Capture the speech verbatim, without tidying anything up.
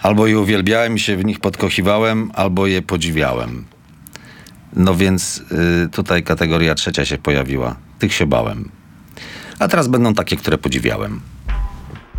Albo je uwielbiałem i się w nich podkochiwałem, albo je podziwiałem. No więc y, tutaj kategoria trzecia się pojawiła. Tych się bałem. A teraz będą takie, które podziwiałem.